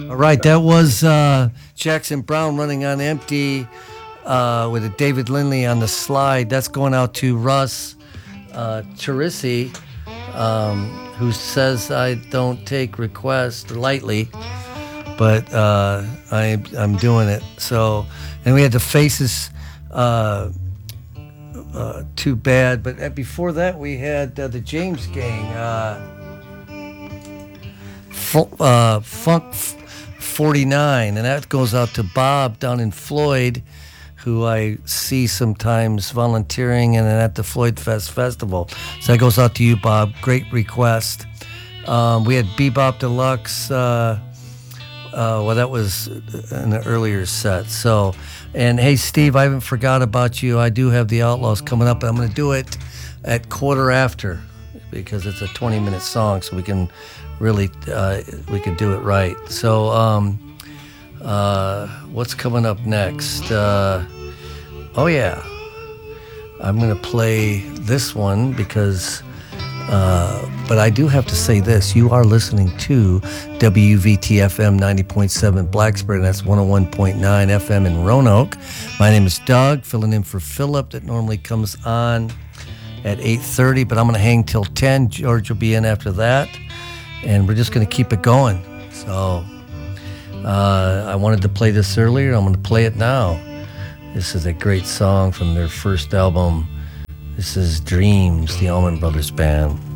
All right, that was Jackson Browne Running on Empty with a David Lindley on the slide. That's going out to Russ Terisi, who says I don't take requests lightly, but I'm doing it. So, and we had the Faces, Too Bad, but before that we had the James Gang, Funk 49, and that goes out to Bob down in Floyd, who I see sometimes volunteering and at the Floyd Fest Festival. So that goes out to you, Bob. Great request. We had Bebop Deluxe. Well, that was in the earlier set. So, and hey, Steve, I haven't forgot about you. I do have the Outlaws coming up, but I'm going to do it at quarter after because it's a 20-minute song, so we can really we can do it right. So, what's coming up next? Oh yeah, I'm gonna play this one because, but I do have to say this: you are listening to WVT-FM 90.7 Blacksburg, and that's 101.9 FM in Roanoke. My name is Doug, filling in for Philip that normally comes on at 8:30, but I'm gonna hang till 10. George will be in after that. And we're just going to keep it going. So I wanted to play this earlier. I'm going to play it now. This is a great song from their first album. This is Dreams, the Allman Brothers Band.